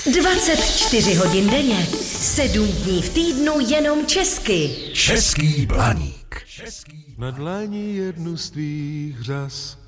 24 hodin denně, 7 dní v týdnu jenom česky. Český Blaník. Na dlani jednu z tvých řas